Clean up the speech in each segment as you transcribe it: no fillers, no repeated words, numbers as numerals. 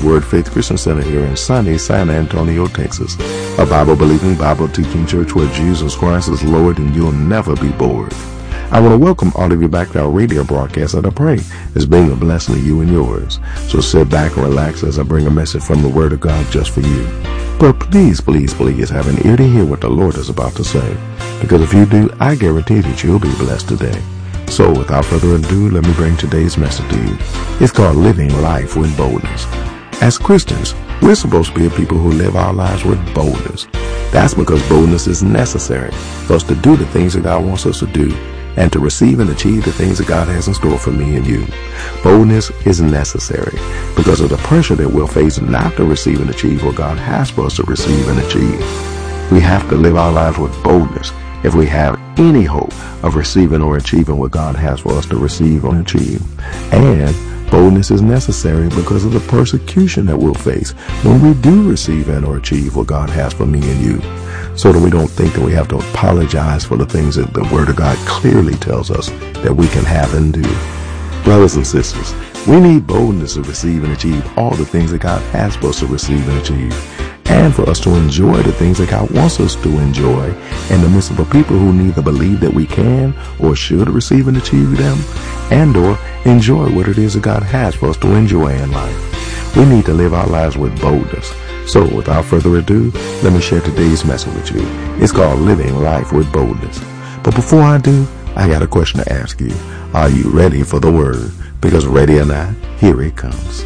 Word Faith Christian Center here in sunny San Antonio, Texas. A Bible-believing, Bible-teaching church where Jesus Christ is Lord and you'll never be bored. I want to welcome all of you back to our radio broadcast, and I pray it's being a blessing to you and yours. So sit back and relax as I bring a message from the Word of God just for you. But please, please, please have an ear to hear what the Lord is about to say. Because if you do, I guarantee that you'll be blessed today. So without further ado, let me bring today's message to you. It's called Living Life with Boldness. As Christians, we're supposed to be a people who live our lives with boldness. That's because boldness is necessary for us to do the things that God wants us to do and to receive and achieve the things that God has in store for me and you. Boldness is necessary because of the pressure that we'll face not to receive and achieve what God has for us to receive and achieve. We have to live our lives with boldness if we have any hope of receiving or achieving what God has for us to receive or achieve. And boldness is necessary because of the persecution that we'll face when we do receive and or achieve what God has for me and you, so that we don't think that we have to apologize for the things that the Word of God clearly tells us that we can have and do. Brothers and sisters, we need boldness to receive and achieve all the things that God has for us to receive and achieve, and for us to enjoy the things that God wants us to enjoy in the midst of a people who neither believe that we can or should receive and achieve them, and or enjoy what it is that God has for us to enjoy in life. We need to live our lives with boldness. So without further ado, let me share today's message with you. It's called Living Life with Boldness. But before I do, I got a question to ask you. Are you ready for the word? Because ready or not, here it comes.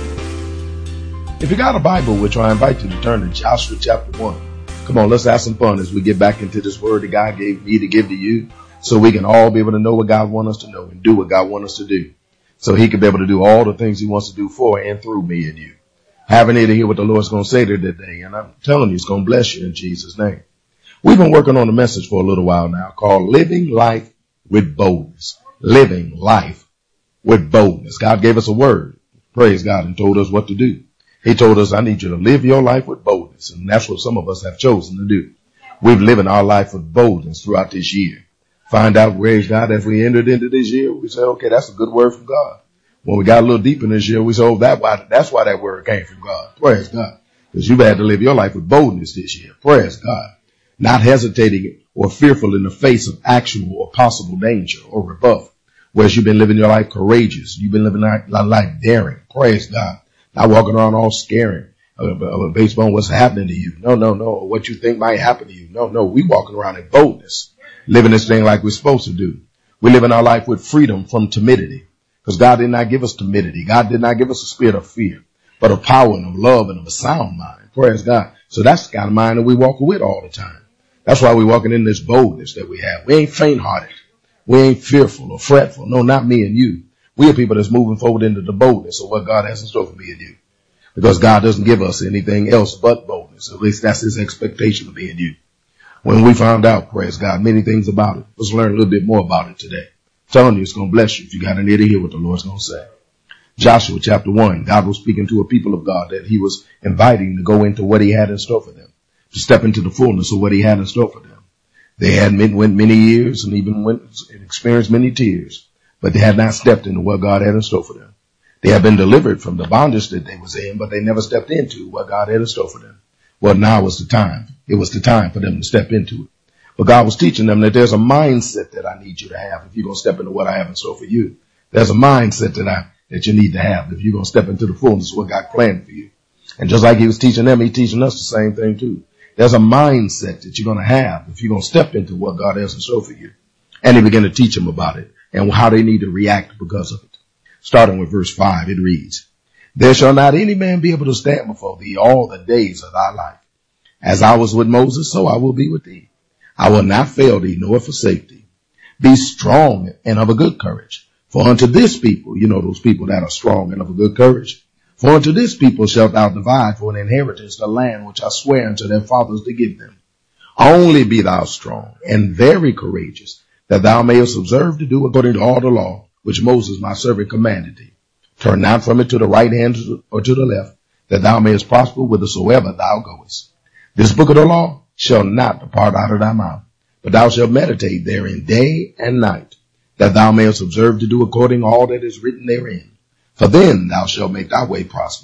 If you got a Bible, which I invite you to turn to Joshua chapter 1. Come on, let's have some fun as we get back into this word that God gave me to give to you, so we can all be able to know what God wants us to know and do what God wants us to do, so he can be able to do all the things he wants to do for and through me and you. Have an ear to hear what the Lord's going to say today, and I'm telling you, it's going to bless you in Jesus' name. We've been working on a message for a little while now called Living Life with Boldness. Living life with boldness. God gave us a word, praise God, and told us what to do. He told us, I need you to live your life with boldness. And that's what some of us have chosen to do. We've lived our life with boldness throughout this year. Find out, praise God, as we entered into this year, we said, okay, that's a good word from God. When we got a little deeper in this year, we said, oh, that's why that word came from God. Praise God. Because you've had to live your life with boldness this year. Praise God. Not hesitating or fearful in the face of actual or possible danger or rebuff. Whereas you've been living your life courageous. You've been living your life daring. Praise God. Not walking around all scaring based on what's happening to you. No. What you think might happen to you. No. We walking around in boldness, living this thing like we're supposed to do. We living our life with freedom from timidity, because God did not give us timidity. God did not give us a spirit of fear, but of power and of love and of a sound mind. Praise God. So that's the kind of mind that we walk with all the time. That's why we're walking in this boldness that we have. We ain't faint-hearted. We ain't fearful or fretful. No, not me and you. We are people that's moving forward into the boldness of what God has in store for me and you. Because God doesn't give us anything else but boldness. At least that's his expectation of me and you. When we found out, praise God, many things about it, let's learn a little bit more about it today. I'm telling you, it's going to bless you if you got an ear to hear what the Lord's going to say. Joshua chapter 1, God was speaking to a people of God that he was inviting to go into what he had in store for them, to step into the fullness of what he had in store for them. They had went many years and even went and experienced many tears, but they had not stepped into what God had in store for them. They had been delivered from the bondage that they was in, but they never stepped into what God had in store for them. Well, now was the time. It was the time for them to step into it. But God was teaching them that there's a mindset that I need you to have if you're going to step into what I have in store for you. There's a mindset that you need to have if you're going to step into the fullness of what God planned for you. And just like he was teaching them, he's teaching us the same thing too. There's a mindset that you're going to have if you're going to step into what God has in store for you. And he began to teach them about it and how they need to react because of it. Starting with verse 5, it reads, There shall not any man be able to stand before thee all the days of thy life. As I was with Moses, so I will be with thee. I will not fail thee nor forsake thee. Be strong and of a good courage. For unto this people, you know those people that are strong and of a good courage, for unto this people shalt thou divide for an inheritance the land which I swear unto their fathers to give them. Only be thou strong and very courageous, that thou mayest observe to do according to all the law which Moses my servant commanded thee. Turn not from it to the right hand or to the left, that thou mayest prosper whithersoever thou goest. This book of the law shall not depart out of thy mouth, but thou shalt meditate therein day and night, that thou mayest observe to do according to all that is written therein. For then thou shalt make thy way prosperous,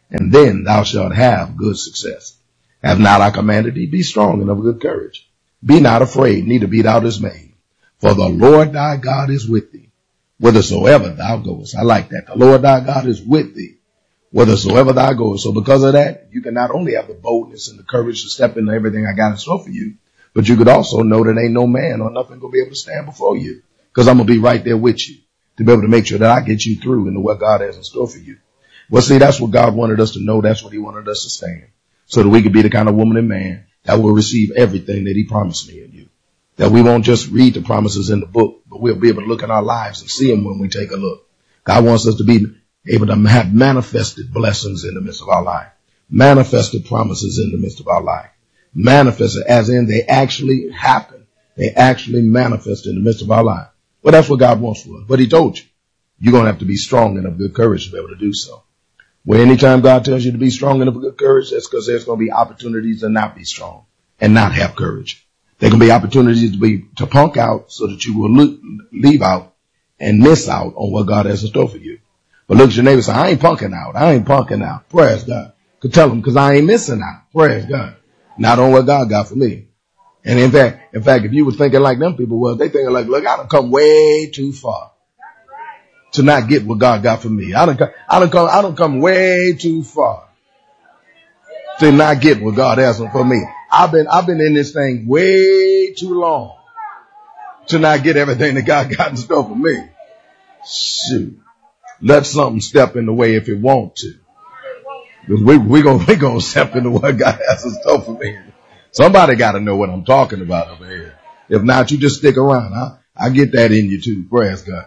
and then thou shalt have good success. Have not I commanded thee? Be strong and of good courage. Be not afraid, neither be thou dismayed. For the Lord thy God is with thee, whithersoever thou goest. I like that. The Lord thy God is with thee, whithersoever thou goest. So because of that, you can not only have the boldness and the courage to step into everything I got in store for you, but you could also know that ain't no man or nothing going to be able to stand before you, because I'm going to be right there with you to be able to make sure that I get you through into what God has in store for you. Well, see, that's what God wanted us to know. That's what he wanted us to stand, so that we could be the kind of woman and man that will receive everything that he promised me and you. That we won't just read the promises in the book, but we'll be able to look in our lives and see them when we take a look. God wants us to be able to have manifested blessings in the midst of our life, manifested promises in the midst of our life, manifested as in they actually happen. They actually manifest in the midst of our life. Well, that's what God wants for us. But he told you, you're going to have to be strong and of good courage to be able to do so. Well, anytime God tells you to be strong and of good courage, that's because there's going to be opportunities to not be strong and not have courage. There can be opportunities to punk out so that you will leave out and miss out on what God has in store for you. But look at your neighbor and say, I ain't punking out. I ain't punking out. Praise God. Could tell them, because I ain't missing out. Praise God. Not on what God got for me. And in fact, if you were thinking like them people was, they thinking like, look, I done come way too far to not get what God got for me. I done come way too far to not get what God has for me. I've been in this thing way too long to not get everything that God got in store for me. Shoot. Let something step in the way if it want to. Because we gonna step into what God has in store for me. Somebody got to know what I'm talking about over here. If not, you just stick around. I get that in you too. Praise God.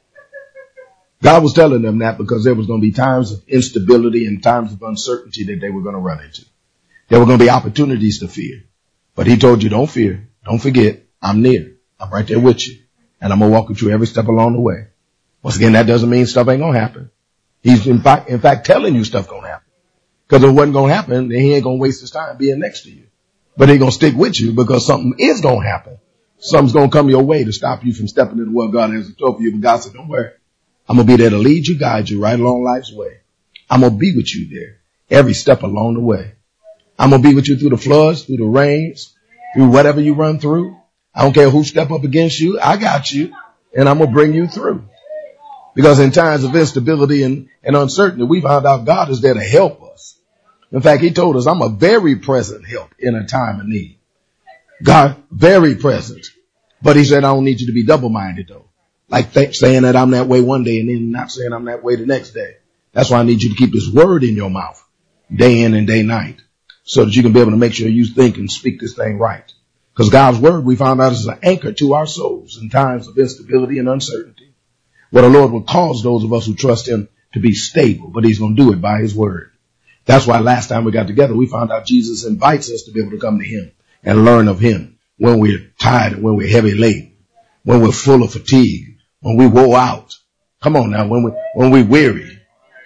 God was telling them that because there was going to be times of instability and times of uncertainty that they were going to run into. There were going to be opportunities to fear. But he told you, don't fear. Don't forget, I'm near. I'm right there with you. And I'm going to walk with you every step along the way. Once again, that doesn't mean stuff ain't going to happen. He's in fact telling you stuff going to happen. Because if it wasn't going to happen, then he ain't going to waste his time being next to you. But he's going to stick with you because something is going to happen. Something's going to come your way to stop you from stepping into what God has in store for you. But God said, don't worry. I'm going to be there to lead you, guide you right along life's way. I'm going to be with you there every step along the way. I'm going to be with you through the floods, through the rains, through whatever you run through. I don't care who step up against you. I got you, and I'm going to bring you through. Because in times of instability and uncertainty, we found out God is there to help us. In fact, he told us, I'm a very present help in a time of need. God, very present. But he said, I don't need you to be double-minded, though. Like saying that I'm that way one day and then not saying I'm that way the next day. That's why I need you to keep this word in your mouth day in and day night so that you can be able to make sure you think and speak this thing right. Because God's word, we found out, is an anchor to our souls in times of instability and uncertainty. Well, the Lord will cause those of us who trust him to be stable, but he's going to do it by his word. That's why last time we got together, we found out Jesus invites us to be able to come to him and learn of him when we're tired and when we're heavy laden, when we're full of fatigue, when we wore out. Come on now, when we weary.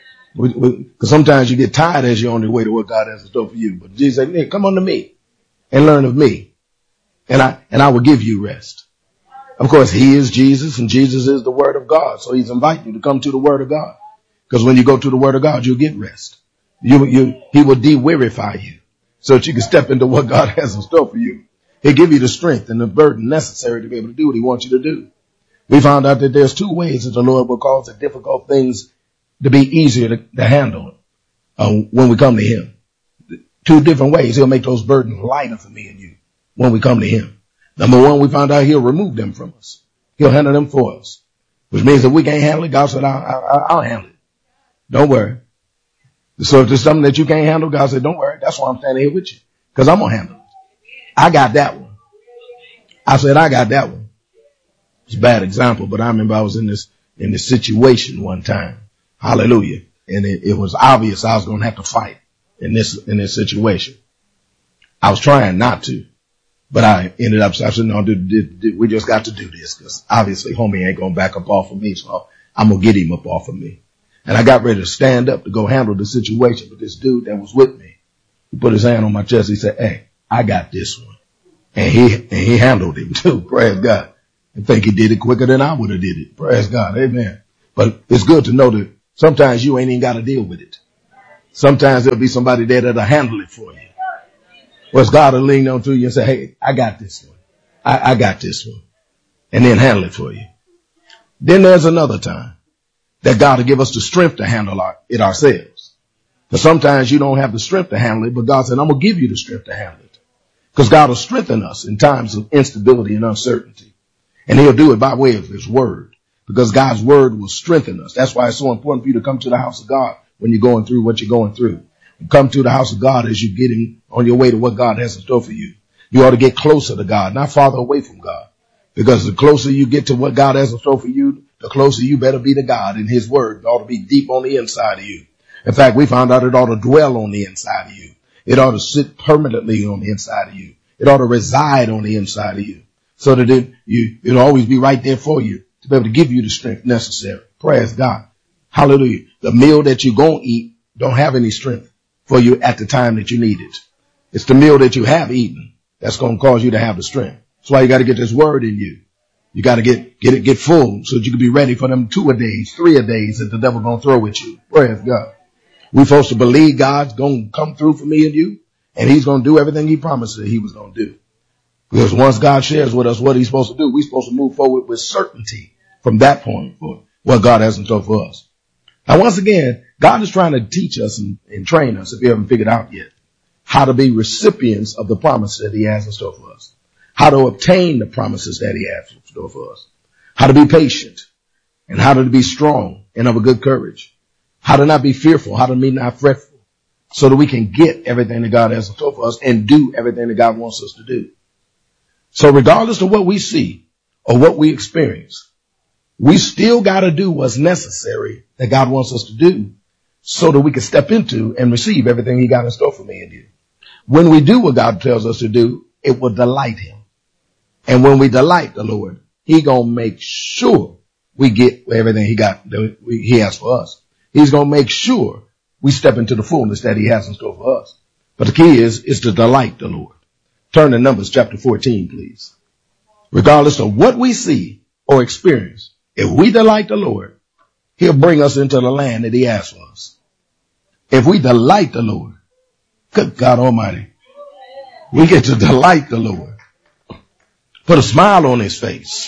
Because sometimes you get tired as you're on your way to what God has in store for you. But Jesus said, hey, come unto me and learn of me, and I will give you rest. Of course, he is Jesus, and Jesus is the word of God. So he's inviting you to come to the word of God. Because when you go to the word of God, you'll get rest. He will de-wearify you so that you can step into what God has in store for you. He'll give you the strength and the burden necessary to be able to do what he wants you to do. We found out that there's two ways that the Lord will cause the difficult things to be easier to handle when we come to him. Two different ways. He'll make those burdens lighter for me and you when we come to him. Number one, we found out he'll remove them from us. He'll handle them for us, which means that we can't handle it. God said, I'll handle it. Don't worry. So if there's something that you can't handle, God said, don't worry. That's why I'm standing here with you, because I'm going to handle it. I got that one. I said, I got that one. It's a bad example, but I remember I was in this situation one time. Hallelujah. And it was obvious I was going to have to fight in this situation. I was trying not to, but I ended up, I said, no, we just got to do this, because obviously homie ain't going to back up off of me. So I'm going to get him up off of me. And I got ready to stand up to go handle the situation. But this dude that was with me, he put his hand on my chest. He said, hey, I got this one. And he handled him too. Praise God. I think he did it quicker than I would have did it. Praise God. Amen. But it's good to know that sometimes you ain't even got to deal with it. Sometimes there'll be somebody there that'll handle it for you. Whereas God will lean on to you and say, hey, I got this one. I got this one. And then handle it for you. Then there's another time that God will give us the strength to handle it ourselves. But sometimes you don't have the strength to handle it, but God said, I'm going to give you the strength to handle it. Because God will strengthen us in times of instability and uncertainty. And he'll do it by way of his word. Because God's word will strengthen us. That's why it's so important for you to come to the house of God when you're going through what you're going through. Come to the house of God as you're getting on your way to what God has in store for you. You ought to get closer to God, not farther away from God. Because the closer you get to what God has in store for you, the closer you better be to God, and his word ought to be deep on the inside of you. In fact, we found out it ought to dwell on the inside of you. It ought to sit permanently on the inside of you. It ought to reside on the inside of you so that it'll always be right there for you to be able to give you the strength necessary. Praise God. Hallelujah. The meal that you're going to eat don't have any strength for you at the time that you need it. It's the meal that you have eaten that's going to cause you to have the strength. That's why you got to get this word in you. You got to get full so that you can be ready for them 2 a days, 3 a days that the devil going to throw at you. Praise God. We're supposed to believe God's going to come through for me and you, and he's going to do everything he promised that he was going to do. Because once God shares with us what he's supposed to do, we're supposed to move forward with certainty from that point for what God has in store for us. Now, once again, God is trying to teach us and train us, if you haven't figured out yet, how to be recipients of the promise that he has in store for us, how to obtain the promises that he has in store for us, how to be patient, and how to be strong and of a good courage, how to not be fearful, how to be not fretful, so that we can get everything that God has in store for us and do everything that God wants us to do. So regardless of what we see or what we experience, we still got to do what's necessary that God wants us to do so that we can step into and receive everything he got in store for me and you. When we do what God tells us to do, it will delight him. And when we delight the Lord, he going to make sure we get everything he has for us. He's going to make sure we step into the fullness that he has in store for us. But the key is to delight the Lord. Turn to Numbers chapter 14, please. Regardless of what we see or experience, if we delight the Lord, he'll bring us into the land that he has for us. If we delight the Lord, good God Almighty, we get to delight the Lord. Put a smile on his face.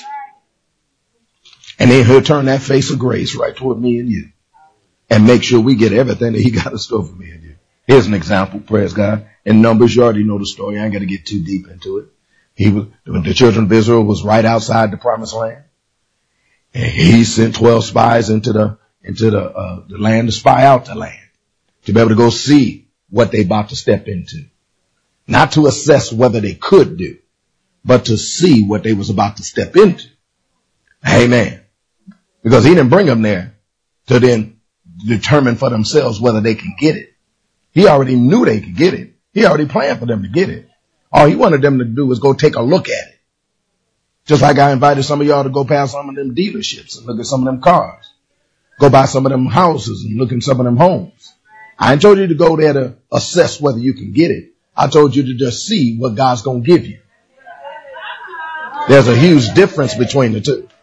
And then he'll turn that face of grace right toward me and you. And make sure we get everything that he got in store for me and you. Here's an example, praise God. In Numbers, you already know the story. I ain't got to get too deep into it. The children of Israel was right outside the promised land. And he sent 12 spies into the land to spy out the land, to be able to go see what they about to step into. Not to assess whether they could do, but to see what they was about to step into. Amen. Because he didn't bring them there to then determine for themselves whether they can get it. He already knew they could get it. He already planned for them to get it. All he wanted them to do was go take a look at it. Just like I invited some of y'all to go past some of them dealerships and look at some of them cars. Go by some of them houses and look at some of them homes. I ain't told you to go there to assess whether you can get it. I told you to just see what God's going to give you. There's a huge difference between the two.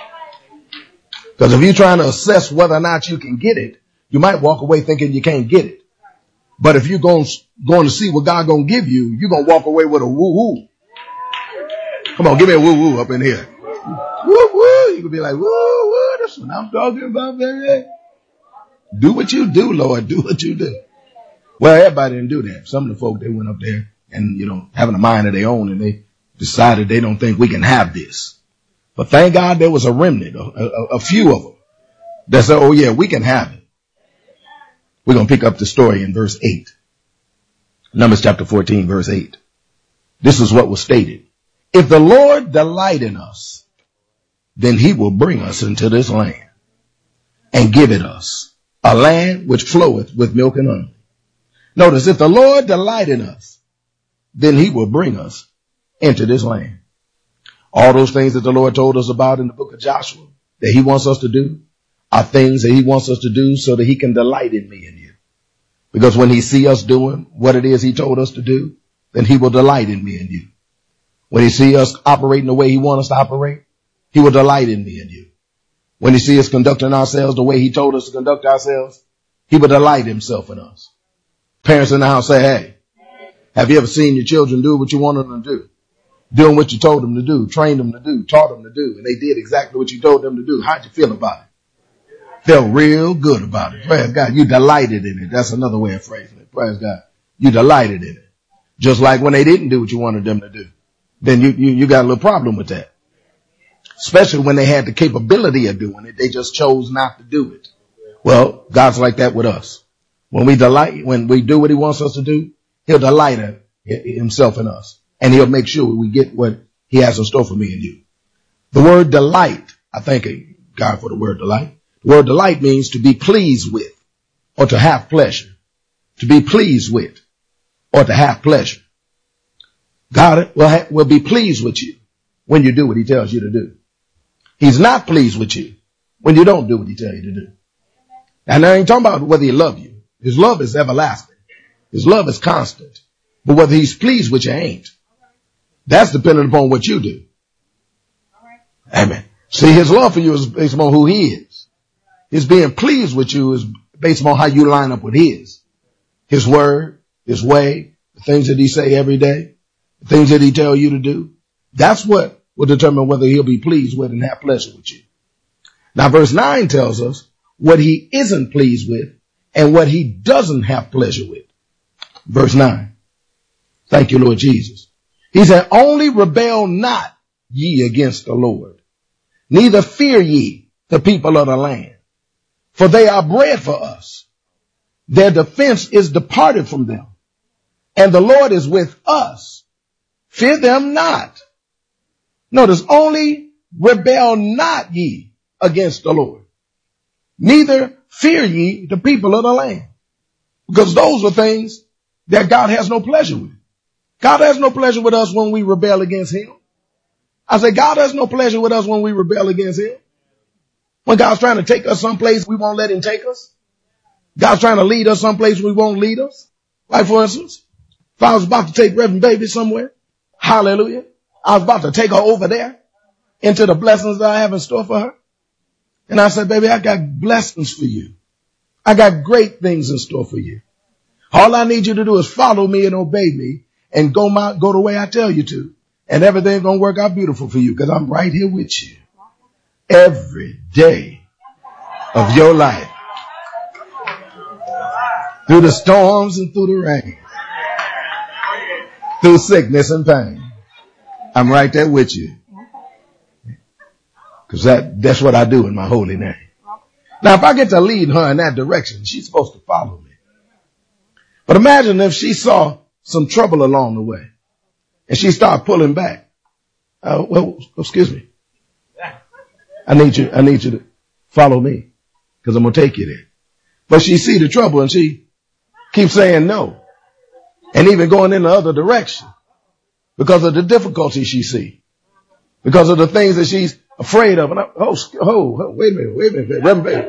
Because if you're trying to assess whether or not you can get it, you might walk away thinking you can't get it. But if you're going to see what God going to give you, you're going to walk away with a woo-woo. Come on, give me a woo-woo up in here. Woo-woo. You can be like, woo-woo, that's what I'm talking about, baby. Do what you do, Lord. Do what you do. Well, everybody didn't do that. Some of the folk, they went up there and, having a mind of their own, and they decided they don't think we can have this. But thank God there was a remnant, a few of them that said, oh yeah, we can have it. We're going to pick up the story in verse 8. Numbers chapter 14, verse 8. This is what was stated. If the Lord delight in us, then he will bring us into this land and give it us, a land which floweth with milk and honey. Notice, if the Lord delight in us, then he will bring us into this land. All those things that the Lord told us about in the book of Joshua that he wants us to do are things that he wants us to do so that he can delight in me and you. Because when he see us doing what it is he told us to do, then he will delight in me and you. When he see us operating the way he wants us to operate, he will delight in me and you. When he see us conducting ourselves the way he told us to conduct ourselves, He will delight himself in us. Parents in the house say, hey, have you ever seen your children do what you wanted them to do? Doing what you told them to do, trained them to do, taught them to do, and they did exactly what you told them to do. How'd you feel about it? Felt real good about it. Praise God. You delighted in it. That's another way of phrasing it. Praise God. You delighted in it. Just like when they didn't do what you wanted them to do. Then you got a little problem with that. Especially when they had the capability of doing it. They just chose not to do it. Well, God's like that with us. When we do what he wants us to do, he'll delight himself in us. And he'll make sure we get what he has in store for me and you. The word delight, I thank God for the word delight. The word delight means to be pleased with or to have pleasure. To be pleased with or to have pleasure. God will be pleased with you when you do what he tells you to do. He's not pleased with you when you don't do what he tells you to do. And I ain't talking about whether he loves you. His love is everlasting. His love is constant. But whether he's pleased with you ain't. That's dependent upon what you do. Amen. See, his love for you is based upon who he is. His being pleased with you is based upon how you line up with his word, his way, the things that he say every day, the things that he tell you to do. That's what will determine whether he'll be pleased with and have pleasure with you. Now, verse 9 tells us what he isn't pleased with and what he doesn't have pleasure with. Verse 9. Thank you, Lord Jesus. He said, only rebel not ye against the Lord, neither fear ye the people of the land, for they are bread for us. Their defense is departed from them, and the Lord is with us. Fear them not. Notice, only rebel not ye against the Lord, neither fear ye the people of the land, because those are things that God has no pleasure with. God has no pleasure with us when we rebel against him. I say God has no pleasure with us when we rebel against him. When God's trying to take us someplace, we won't let him take us. God's trying to lead us someplace, we won't lead us. Like, for instance, if I was about to take Reverend Baby somewhere, hallelujah, I was about to take her over there into the blessings that I have in store for her. And I said, baby, I got blessings for you. I got great things in store for you. All I need you to do is follow me and obey me and go the way I tell you to. And everything's going to work out beautiful for you because I'm right here with you every day of your life. Through the storms and through the rain. Through sickness and pain. I'm right there with you. Because that's what I do in my holy name. Now, if I get to lead her in that direction, she's supposed to follow me. But imagine if she saw some trouble along the way and she started pulling back. Well, excuse me. I need you to follow me because I'm going to take you there. But she see the trouble and she keeps saying no and even going in the other direction because of the difficulty she see, because of the things that she's afraid of. And wait a minute, Reverend Baby.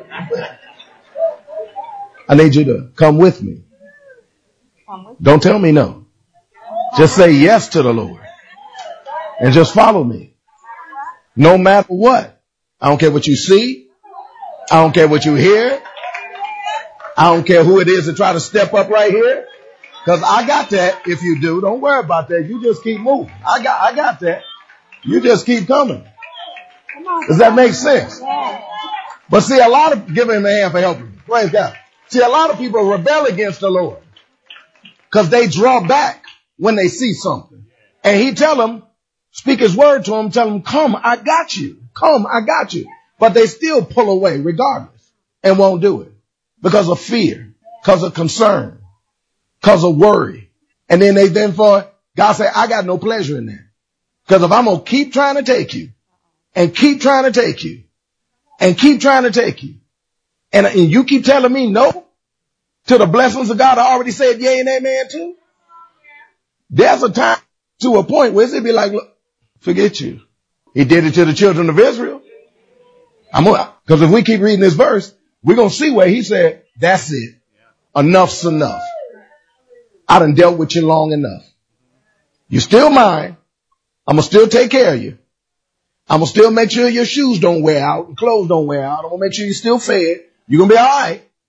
I need you to come with me. Don't tell me no. Just say yes to the Lord and just follow me. No matter what. I don't care what you see. I don't care what you hear. I don't care who it is that try to step up right here. Because I got that. If you do, don't worry about that. You just keep moving. I got that. You just keep coming. Does that make sense? But see, a lot of, give him a hand for helping me. Praise God. See, a lot of people rebel against the Lord because they draw back when they see something. And he tell them, speak his word to them, tell them, come, I got you. Come, I got you. But they still pull away regardless and won't do it because of fear, because of concern, because of worry. And then God say, I got no pleasure in that. Because if I'm going to keep trying to take you and keep trying to take you and keep trying to take you and you keep telling me no to the blessings of God I already said yay and amen to, there's a time to a point where it'll be like, look, forget you. He did it to the children of Israel. Because if we keep reading this verse, we're going to see where he said, that's it. Enough's enough. I done dealt with you long enough. You're still mine. I'm going to still take care of you. I'm going to still make sure your shoes don't wear out and clothes don't wear out. I'm going to make sure you're still fed. You're going to be all right.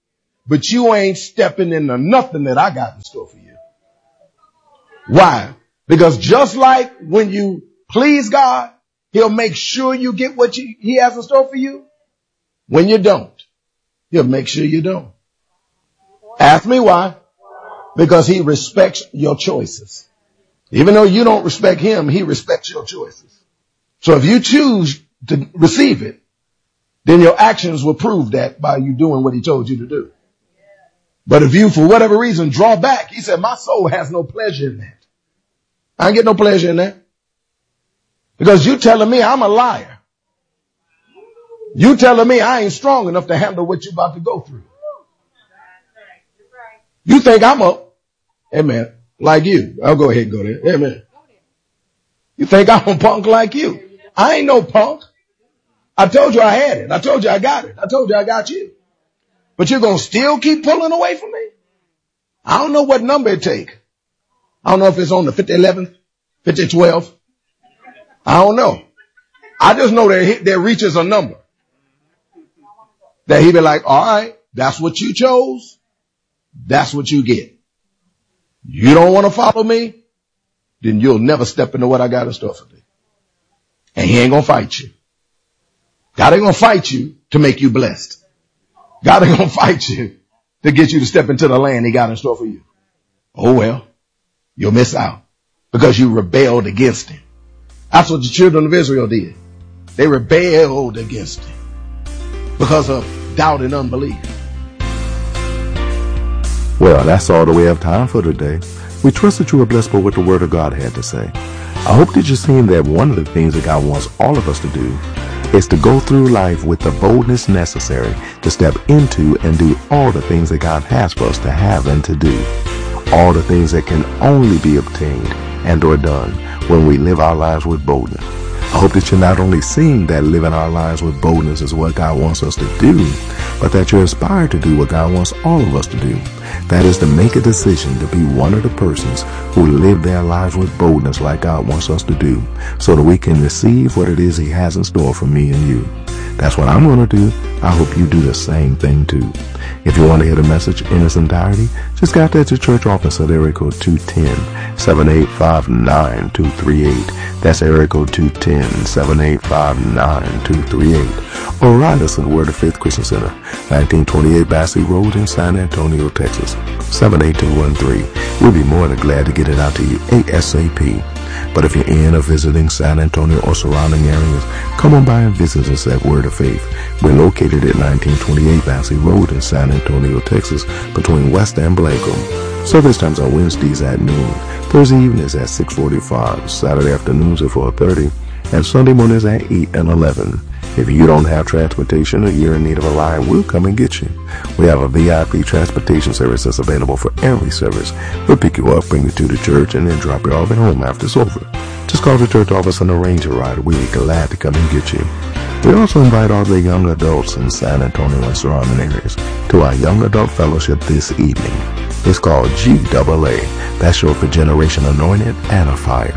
but you ain't stepping into nothing that I got in store for you. Why? Because just like when you please God, he'll make sure you get what he has in store for you. When you don't, he'll make sure you don't. Ask me why. Because he respects your choices. Even though you don't respect him, he respects your choices. So if you choose to receive it, then your actions will prove that by you doing what he told you to do. But if you, for whatever reason, draw back, he said, my soul has no pleasure in that. I ain't get no pleasure in that. Because you telling me I'm a liar. You telling me I ain't strong enough to handle what you about to go through. You think I'm amen, like you. I'll go ahead and go there. Amen. You think I'm a punk like you. I ain't no punk. I told you I had it. I told you I got it. I told you I got you. But you're going to still keep pulling away from me? I don't know what number it take. I don't know if it's on the 5011, 5012. I don't know. I just know that there reaches a number that he be like, all right, that's what you chose. That's what you get. You don't want to follow me? Then you'll never step into what I got in store for you. And he ain't going to fight you. God ain't going to fight you to make you blessed. God ain't going to fight you to get you to step into the land he got in store for you. Oh, well, you'll miss out because you rebelled against him. That's what the children of Israel did. They rebelled against him because of doubt and unbelief. Well, that's all that we have time for today. We trust that you were blessed by what the Word of God had to say. I hope that you're seeing that one of the things that God wants all of us to do is to go through life with the boldness necessary to step into and do all the things that God has for us to have and to do. All the things that can only be obtained and or done when we live our lives with boldness. I hope that you're not only seeing that living our lives with boldness is what God wants us to do, but that you're inspired to do what God wants all of us to do. That is to make a decision to be one of the persons who live their lives with boldness like God wants us to do, so that we can receive what it is he has in store for me and you. That's what I'm going to do. I hope you do the same thing too. If you want to hear the message in its entirety, just got that to church office at area code 210-785-9238. That's area code 210-785-9238. Or write us at Word of Faith Christian Center, 1928 Bassey Road in San Antonio, Texas, 78213. We'll be more than glad to get it out to you ASAP. But if you're in or visiting San Antonio or surrounding areas, come on by and visit us at Word of Faith. We're located at 1928 Bassey Road in San Antonio, Texas, between West and Blanco. Service times are Wednesdays at noon, Thursday evenings at 6:45, Saturday afternoons at 4:30, and Sunday mornings at 8 and 11. If you don't have transportation or you're in need of a ride, we'll come and get you. We have a VIP transportation service that's available for every service. We'll pick you up, bring you to the church, and then drop you off at home after it's over. Just call the church office and arrange a ride. We'll be glad to come and get you. We also invite all the young adults in San Antonio and surrounding areas to our Young Adult Fellowship this evening. It's called GAA. That's short for Generation Anointed and a Fire.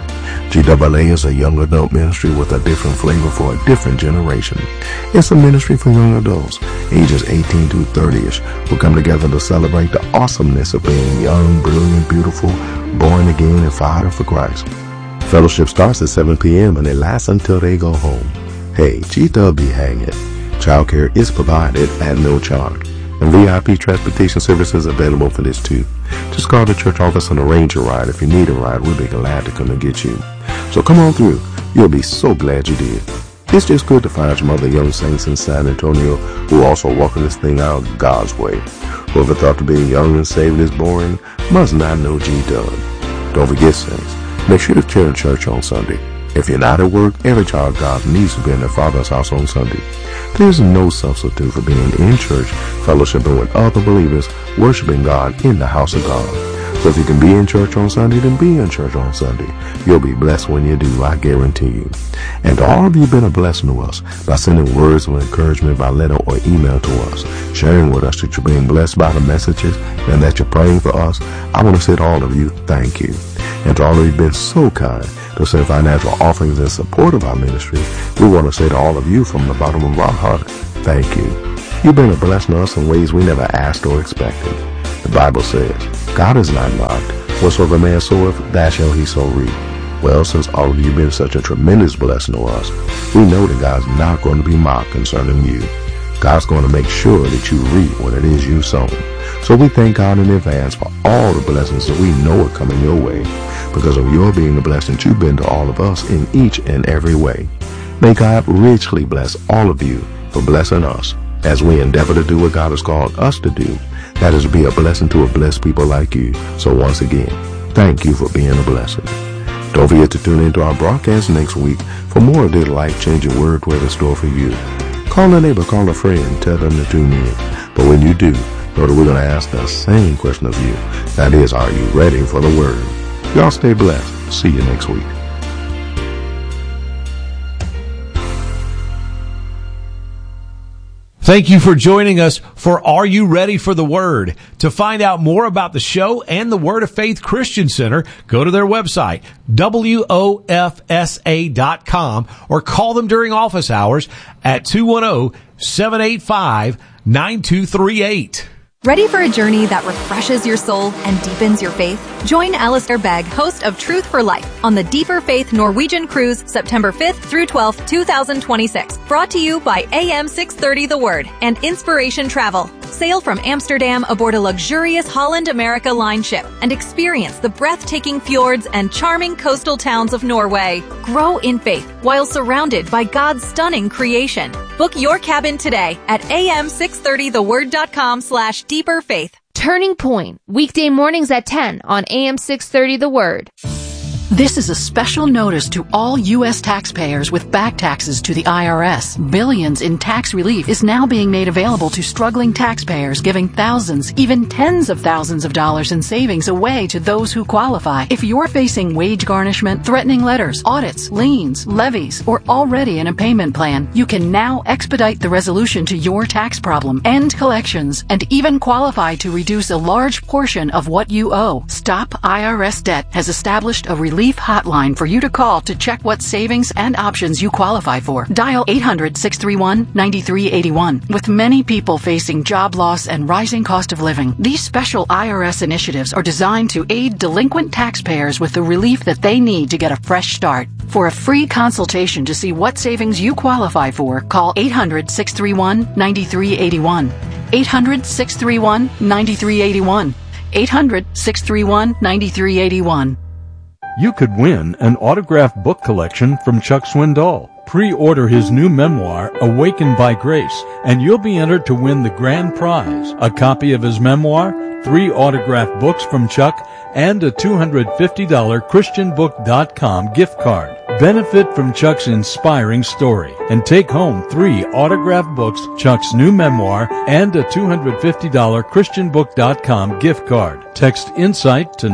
GAA is a young adult ministry with a different flavor for a different generation. It's a ministry for young adults, ages 18 to 30ish, who come together to celebrate the awesomeness of being young, brilliant, beautiful, born again, and fired up for Christ. Fellowship starts at 7 p.m. and it lasts until they go home. Hey, GAA be hanging. Childcare is provided at no charge, and VIP transportation service is available for this too. Just call the church office and arrange a ride. If you need a ride, we'll be glad to come and get you. So come on through. You'll be so glad you did. It's just good to find some other young saints in San Antonio who are also walking this thing out God's way. Whoever thought to be young and saved is boring must not know GAA. Don't forget, saints, make sure to attend church on Sunday. If you're not at work, every child of God needs to be in their Father's house on Sunday. There's no substitute for being in church, fellowshipping with other believers, worshiping God in the house of God. So if you can be in church on Sunday, then be in church on Sunday. You'll be blessed when you do, I guarantee you. And to all of you been a blessing to us by sending words of encouragement by letter or email to us, sharing with us that you're being blessed by the messages and that you're praying for us. I want to say to all of you, thank you. And to all of you been so kind to send financial offerings in support of our ministry, we want to say to all of you from the bottom of our heart, thank you. You've been a blessing to us in ways we never asked or expected. The Bible says, God is not mocked. Whatsoever man soweth, that shall he so reap. Well, since all of you have been such a tremendous blessing to us, we know that God's not going to be mocked concerning you. God's going to make sure that you reap what it is you sown. So we thank God in advance for all the blessings that we know are coming your way because of your being the blessing you've been to all of us in each and every way. May God richly bless all of you for blessing us as we endeavor to do what God has called us to do. That is to be a blessing to a blessed people like you. So once again, thank you for being a blessing. Don't forget to tune into our broadcast next week for more of this life-changing word we have in store for you. Call a neighbor, call a friend, tell them to tune in. But when you do, know that we're going to ask the same question of you. That is, are you ready for the word? Y'all stay blessed. See you next week. Thank you for joining us for Are You Ready for the Word? To find out more about the show and the Word of Faith Christian Center, go to their website, WOFSA.com, or call them during office hours at 210-785-9238. Ready for a journey that refreshes your soul and deepens your faith? Join Alistair Begg, host of Truth for Life, on the Deeper Faith Norwegian Cruise, September 5th through 12th, 2026. Brought to you by AM 630 The Word and Inspiration Travel. Sail from Amsterdam aboard a luxurious Holland America Line ship and experience the breathtaking fjords and charming coastal towns of Norway. Grow in faith while surrounded by God's stunning creation. Book your cabin today at am630theword.com/deeperfaith. Turning Point, weekday mornings at 10 on AM 630 The Word. This is a special notice to all U.S. taxpayers with back taxes to the IRS. Billions in tax relief is now being made available to struggling taxpayers, giving thousands, even tens of thousands of dollars in savings away to those who qualify. If you're facing wage garnishment, threatening letters, audits, liens, levies, or already in a payment plan, you can now expedite the resolution to your tax problem, end collections, and even qualify to reduce a large portion of what you owe. Stop IRS Debt has established a relief hotline for you to call to check what savings and options you qualify for. Dial 800-631-9381. With many people facing job loss and rising cost of living, these special IRS initiatives are designed to aid delinquent taxpayers with the relief that they need to get a fresh start. For a free consultation to see what savings you qualify for, call 800-631-9381. 800-631-9381. 800-631-9381. You could win an autographed book collection from Chuck Swindoll. Pre-order his new memoir, Awakened by Grace, and you'll be entered to win the grand prize, a copy of his memoir, 3 autographed books from Chuck, and a $250 ChristianBook.com gift card. Benefit from Chuck's inspiring story and take home 3 autographed books, Chuck's new memoir, and a $250 ChristianBook.com gift card. Text INSIGHT to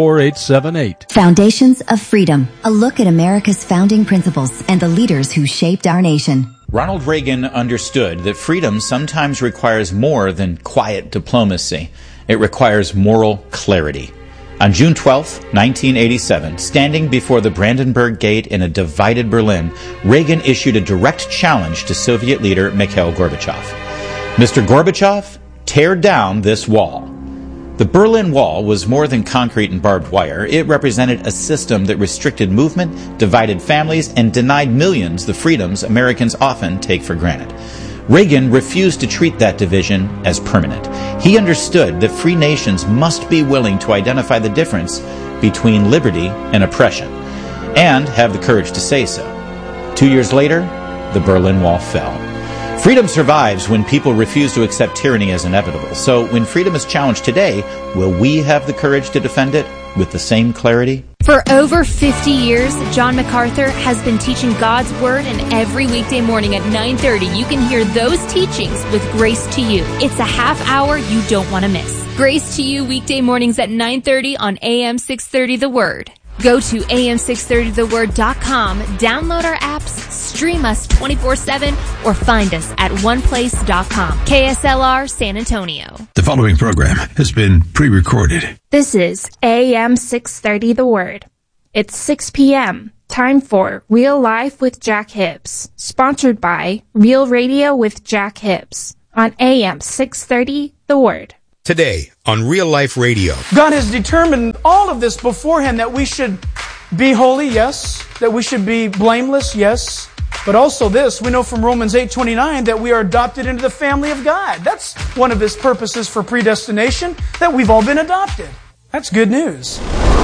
94878. Foundations of Freedom, a look at America's founding principles and the leaders who shaped our nation. Ronald Reagan understood that freedom sometimes requires more than quiet diplomacy. It requires moral clarity. On June 12, 1987, standing before the Brandenburg Gate in a divided Berlin, Reagan issued a direct challenge to Soviet leader Mikhail Gorbachev. Mr. Gorbachev, tear down this wall. The Berlin Wall was more than concrete and barbed wire. It represented a system that restricted movement, divided families, and denied millions the freedoms Americans often take for granted. Reagan refused to treat that division as permanent. He understood that free nations must be willing to identify the difference between liberty and oppression, and have the courage to say so. 2 years later, the Berlin Wall fell. Freedom survives when people refuse to accept tyranny as inevitable. So when freedom is challenged today, will we have the courage to defend it with the same clarity? For over 50 years, John MacArthur has been teaching God's Word, and every weekday morning at 9:30, you can hear those teachings with Grace to You. It's a half hour you don't want to miss. Grace to You, weekday mornings at 9:30 on AM 630 The Word. Go to am630theword.com, download our apps, stream us 24/7, or find us at oneplace.com. KSLR San Antonio. The following program has been pre-recorded. This is AM 630 The Word. It's 6 p.m. Time for Real Life with Jack Hibbs, sponsored by Real Radio with Jack Hibbs, on AM 630, The Word. Today on Real Life Radio. God has determined all of this beforehand, that we should be holy, yes. That we should be blameless, yes. But also this, we know from Romans 8:29 that we are adopted into the family of God. That's one of His purposes for predestination, that we've all been adopted. That's good news.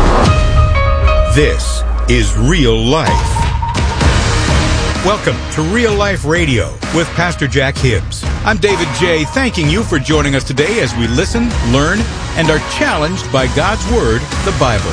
This is Real Life. Welcome to Real Life Radio with Pastor Jack Hibbs. I'm David J., thanking you for joining us today as we listen, learn, and are challenged by God's Word, the Bible.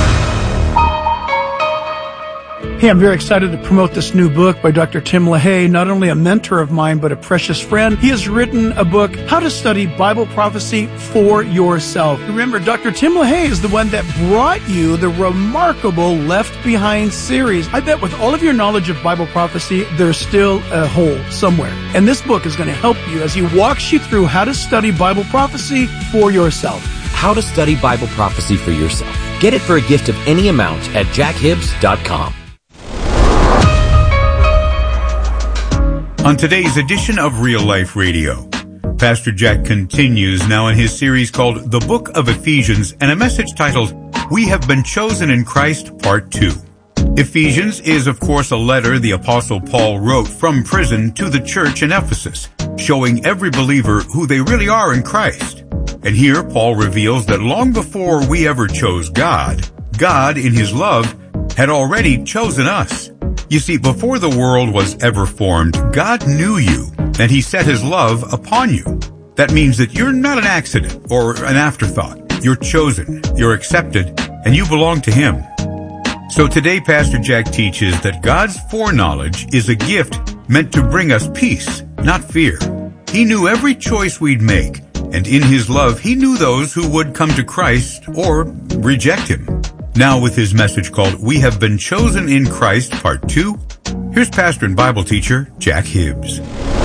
Hey, I'm very excited to promote this new book by Dr. Tim LaHaye, not only a mentor of mine, but a precious friend. He has written a book, How to Study Bible Prophecy for Yourself. Remember, Dr. Tim LaHaye is the one that brought you the remarkable Left Behind series. I bet with all of your knowledge of Bible prophecy, there's still a hole somewhere. And this book is going to help you as he walks you through how to study Bible prophecy for yourself. How to Study Bible Prophecy for Yourself. Get it for a gift of any amount at jackhibbs.com. On today's edition of Real Life Radio, Pastor Jack continues now in his series called The Book of Ephesians and a message titled, We Have Been Chosen in Christ, Part 2. Ephesians is, of course, a letter the Apostle Paul wrote from prison to the church in Ephesus, showing every believer who they really are in Christ. And here Paul reveals that long before we ever chose God, God, in His love, had already chosen us. You see, before the world was ever formed, God knew you, and He set His love upon you. That means that you're not an accident or an afterthought. You're chosen, you're accepted, and you belong to Him. So today, Pastor Jack teaches that God's foreknowledge is a gift meant to bring us peace, not fear. He knew every choice we'd make, and in His love, He knew those who would come to Christ or reject Him. Now with his message called, We Have Been Chosen in Christ, Part 2, here's pastor and Bible teacher, Jack Hibbs.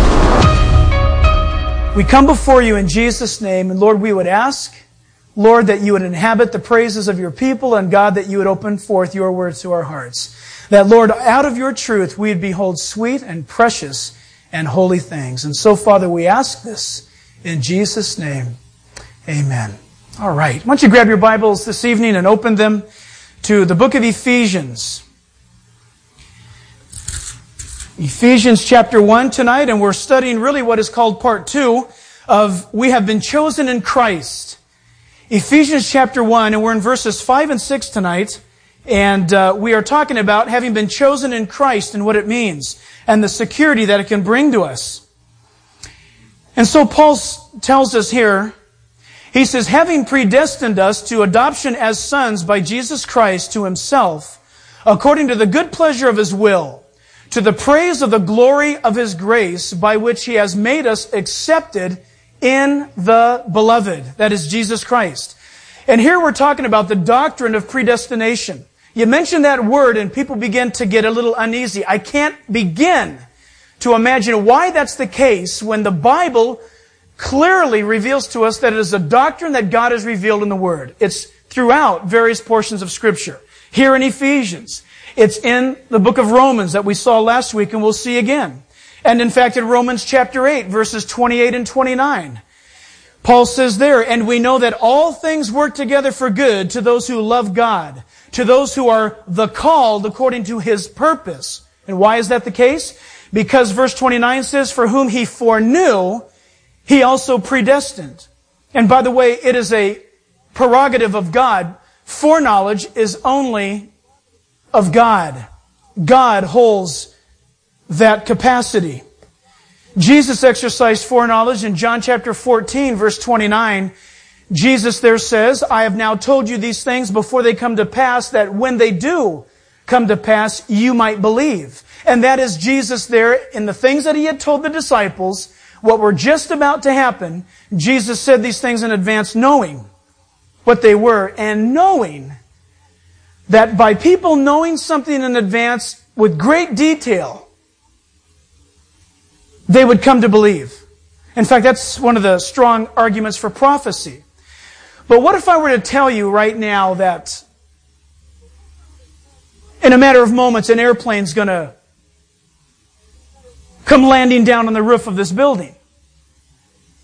We come before you in Jesus' name, and Lord, we would ask, Lord, that you would inhabit the praises of your people, and God, that you would open forth your words to our hearts. That, Lord, out of your truth, we'd behold sweet and precious and holy things. And so, Father, we ask this in Jesus' name. Amen. All right. Why don't you grab your Bibles this evening and open them to the book of Ephesians. Ephesians chapter 1 tonight, and we're studying really what is called part 2 of We Have Been Chosen in Christ. Ephesians chapter 1, and we're in verses 5 and 6 tonight, and we are talking about having been chosen in Christ and what it means, and the security that it can bring to us. And so Paul tells us here, he says, having predestined us to adoption as sons by Jesus Christ to Himself, according to the good pleasure of His will, to the praise of the glory of His grace, by which He has made us accepted in the Beloved, that is Jesus Christ. And here we're talking about the doctrine of predestination. You mention that word and people begin to get a little uneasy. I can't begin to imagine why that's the case when the Bible clearly reveals to us that it is a doctrine that God has revealed in the Word. It's throughout various portions of Scripture. Here in Ephesians. It's in the book of Romans that we saw last week and we'll see again. And in fact, in Romans chapter 8, verses 28 and 29, Paul says there, and we know that all things work together for good to those who love God, to those who are the called according to His purpose. And why is that the case? Because verse 29 says, for whom He foreknew, He also predestined. And by the way, it is a prerogative of God. Foreknowledge is only of God. God holds that capacity. Jesus exercised foreknowledge in John chapter 14, verse 29. Jesus there says, I have now told you these things before they come to pass, that when they do come to pass, you might believe. And that is Jesus there in the things that He had told the disciples, what were just about to happen. Jesus said these things in advance, knowing what they were, and knowing that by people knowing something in advance with great detail, they would come to believe. In fact, that's one of the strong arguments for prophecy. But what if I were to tell you right now that in a matter of moments an airplane's going to come landing down on the roof of this building?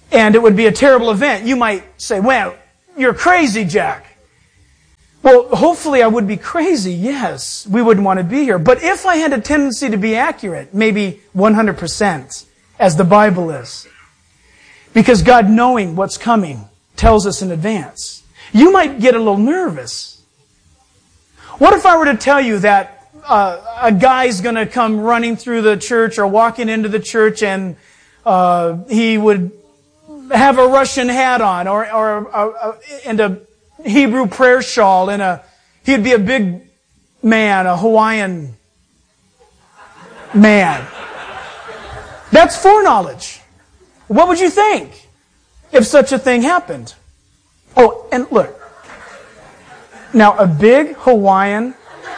and it would be a terrible event. You might say, well, you're crazy, Jack. Well, hopefully I would be crazy, yes. We wouldn't want to be here. But if I had a tendency to be accurate, maybe 100%, as the Bible is, because God, knowing what's coming, tells us in advance, you might get a little nervous. What if I were to tell you that a guy's going to come running through the church or walking into the church and he would have a Russian hat on and a Hebrew prayer shawl and he'd be a big man, a Hawaiian man. That's foreknowledge. What would you think if such a thing happened? Oh, and look. Now, a big Hawaiian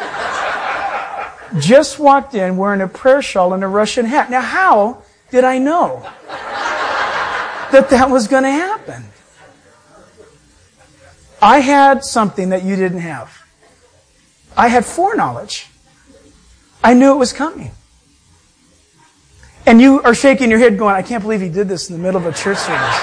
just walked in wearing a prayer shawl and a Russian hat. Now, how did I know that was going to happen? I had something that you didn't have. I had foreknowledge. I knew it was coming. And you are shaking your head going, I can't believe he did this in the middle of a church service.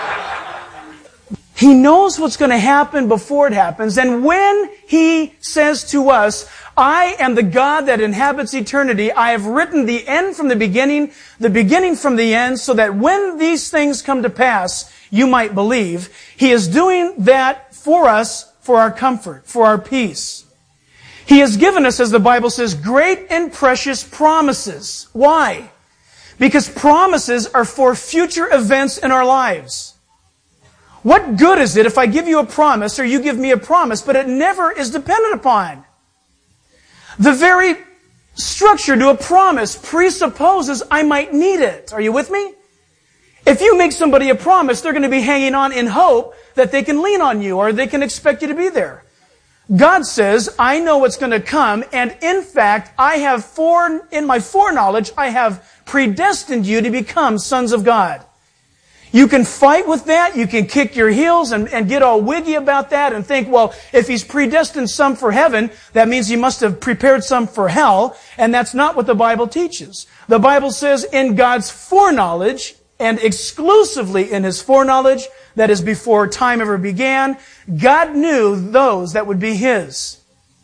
He knows what's going to happen before it happens. And when He says to us, I am the God that inhabits eternity, I have written the end from the beginning from the end, so that when these things come to pass, you might believe. He is doing that for us, for our comfort, for our peace. He has given us, as the Bible says, great and precious promises. Why? Because promises are for future events in our lives. What good is it if I give you a promise or you give me a promise, but it never is dependent upon? The very structure to a promise presupposes I might need it. Are you with me? If you make somebody a promise, they're going to be hanging on in hope that they can lean on you or they can expect you to be there. God says, I know what's going to come, and in fact, in my foreknowledge, I have predestined you to become sons of God. You can fight with that, you can kick your heels and get all wiggy about that and think, well, if He's predestined some for heaven, that means He must have prepared some for hell, and that's not what the Bible teaches. The Bible says in God's foreknowledge, and exclusively in His foreknowledge, that is before time ever began, God knew those that would be His.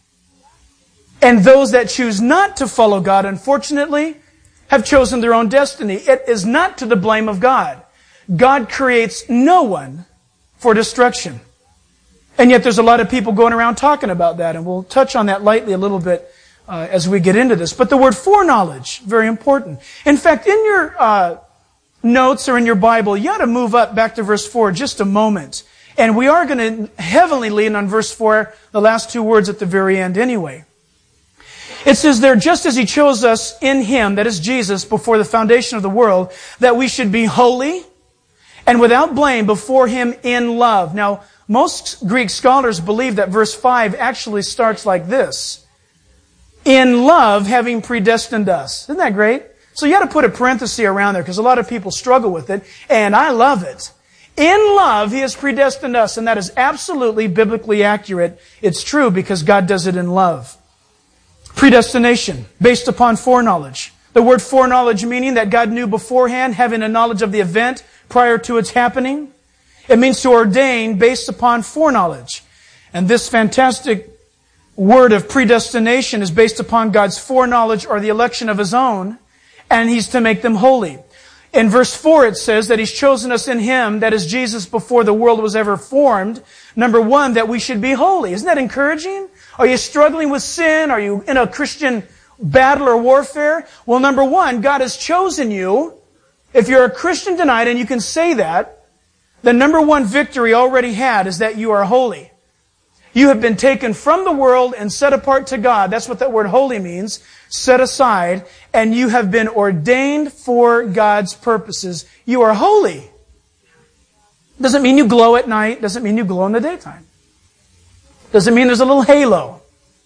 And those that choose not to follow God, unfortunately, have chosen their own destiny. It is not to the blame of God. God creates no one for destruction. And yet there's a lot of people going around talking about that, and we'll touch on that lightly a little bit as we get into this. But the word foreknowledge, very important. In fact, in your notes or in your Bible, you ought to move up back to verse 4 just a moment. And we are going to heavily lean on verse 4, the last two words at the very end anyway. It says there, just as He chose us in Him, that is Jesus, before the foundation of the world, that we should be holy and without blame before Him in love. Now, most Greek scholars believe that verse 5 actually starts like this. In love, having predestined us. Isn't that great? So you got to put a parenthesis around there because a lot of people struggle with it, and I love it. In love, He has predestined us, and that is absolutely biblically accurate. It's true because God does it in love. Predestination, based upon foreknowledge. The word foreknowledge meaning that God knew beforehand, having a knowledge of the event prior to its happening. It means to ordain based upon foreknowledge. And this fantastic word of predestination is based upon God's foreknowledge or the election of His own, and He's to make them holy. In verse 4 it says that He's chosen us in Him, that is Jesus, before the world was ever formed. Number one, that we should be holy. Isn't that encouraging? Are you struggling with sin? Are you in a Christian battle or warfare? Well, number one, God has chosen you. If you're a Christian tonight and you can say that, the number one victory already had is that you are holy. You have been taken from the world and set apart to God. That's what that word holy means. Set aside. And you have been ordained for God's purposes. You are holy. Doesn't mean you glow at night. Doesn't mean you glow in the daytime. Doesn't mean there's a little halo.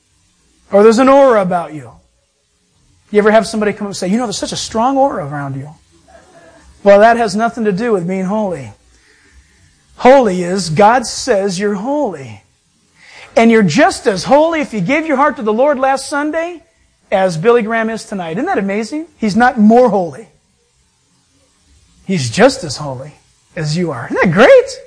Or there's an aura about you. You ever have somebody come up and say, there's such a strong aura around you? Well, that has nothing to do with being holy. Holy is, God says you're holy. And you're just as holy if you gave your heart to the Lord last Sunday as Billy Graham is tonight. Isn't that amazing? He's not more holy. He's just as holy. as you are. Isn't that great?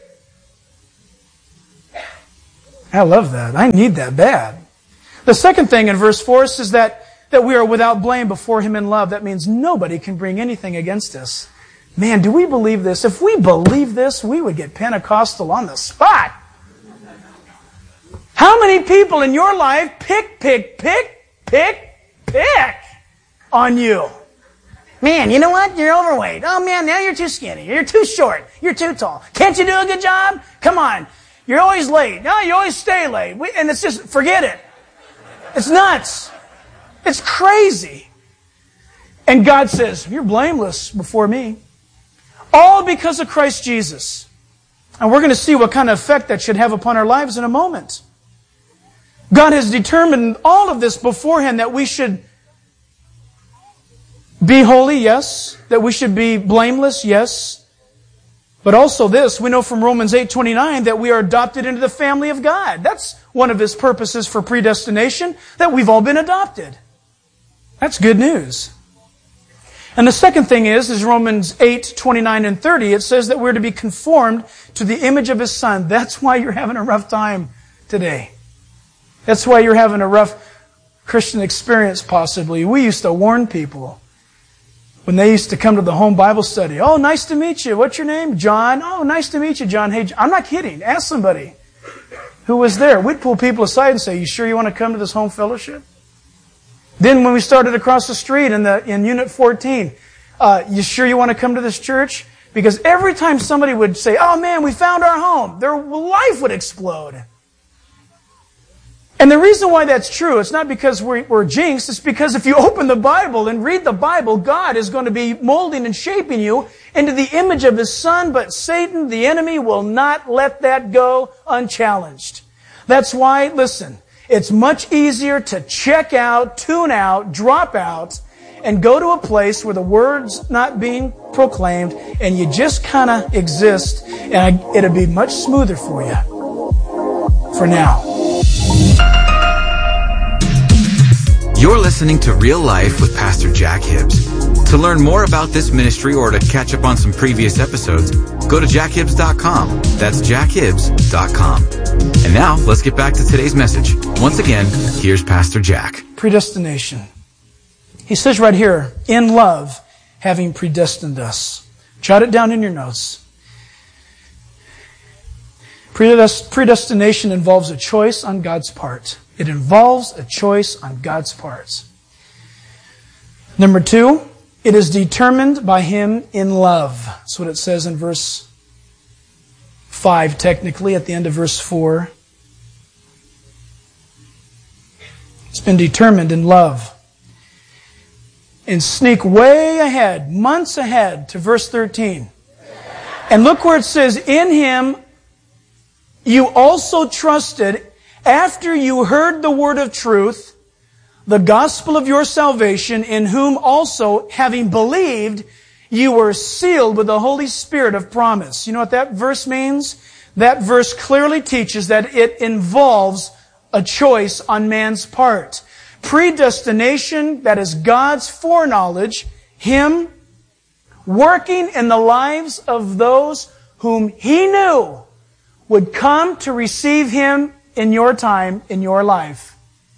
I love that. I need that bad. The second thing in verse 4 says that we are without blame before Him in love. That means nobody can bring anything against us. Man, do we believe this? If we believe this, we would get Pentecostal on the spot. How many people in your life pick on you? Man, you know what? You're overweight. Oh man, now you're too skinny. You're too short. You're too tall. Can't you do a good job? Come on. You're always late. No, you always stay late. And it's just, forget it. It's nuts. It's crazy. And God says, you're blameless before me. All because of Christ Jesus. And we're going to see what kind of effect that should have upon our lives in a moment. God has determined all of this beforehand, that we should be holy, yes. That we should be blameless, yes. But also this, we know from Romans 8:29 that we are adopted into the family of God. That's one of His purposes for predestination, that we've all been adopted. That's good news. And the second thing is Romans 8:29 and 30. It says that we're to be conformed to the image of His Son. That's why you're having a rough time today. That's why you're having a rough Christian experience possibly. We used to warn people when they used to come to the home Bible study. Oh, nice to meet you. What's your name? John. Oh, nice to meet you, John. Hey, I'm not kidding. Ask somebody who was there. We'd pull people aside and say, you sure you want to come to this home fellowship? Then when we started across the street in Unit 14, you sure you want to come to this church? Because every time somebody would say, oh man, we found our home, their life would explode. And the reason why that's true, it's not because we're jinxed, it's because if you open the Bible and read the Bible, God is going to be molding and shaping you into the image of His Son, but Satan, the enemy, will not let that go unchallenged. That's why, listen, it's much easier to check out, tune out, drop out, and go to a place where the Word's not being proclaimed, and you just kind of exist, and it'll be much smoother for you. For now. You're listening to Real Life with Pastor Jack Hibbs. To learn more about this ministry or to catch up on some previous episodes, go to jackhibbs.com. That's jackhibbs.com. And now, let's get back to today's message. Once again, here's Pastor Jack. Predestination. He says right here, in love, having predestined us. Jot it down in your notes. Predestination involves a choice on God's part. It involves a choice on God's part. Number 2, it is determined by Him in love. That's what it says in verse 5, technically, at the end of verse 4. It's been determined in love. And sneak way ahead, months ahead, to verse 13. And look where it says, in Him you also trusted after you heard the word of truth, the gospel of your salvation, in whom also, having believed, you were sealed with the Holy Spirit of promise. You know what that verse means? That verse clearly teaches that it involves a choice on man's part. Predestination, that is God's foreknowledge, Him working in the lives of those whom He knew would come to receive Him in your time, in your life.